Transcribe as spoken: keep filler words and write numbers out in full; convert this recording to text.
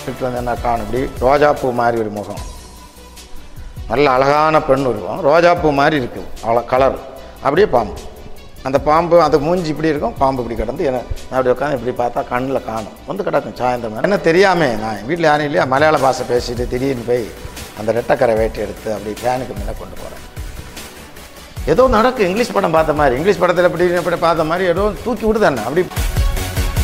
Shift வந்து என்ன காணும், இப்படி ரோஜாப்பூ மாதிரி ஒரு முகம், நல்ல அழகான பெண் இருக்கும், ரோஜாப்பூ மாதிரி இருக்குது அவ்வளோ கலர், அப்படியே பாம்பு. அந்த பாம்பு அந்த மூஞ்சி இப்படி இருக்கும், பாம்பு இப்படி கிடந்து என்ன நான் அப்படி உட்காந்து இப்படி பார்த்தா கண்ணில் காணும் வந்து கிடக்கும் சாயந்தரம். என்ன தெரியாமல் நான் வீட்டில் யாரும் இல்லையா, மலையாள பாஷை பேசிட்டு திடீர்னு போய் அந்த ரெட்டைக்கரை வேட்டி எடுத்து அப்படி ஃபேனுக்கு முன்னே கொண்டு போகிறேன். ஏதோ நடக்கும், இங்கிலீஷ் படம் பார்த்த மாதிரி, இங்கிலீஷ் படத்தில் இப்படி இப்படி பார்த்த மாதிரி ஏதோ தூக்கி விடுதானே அப்படி.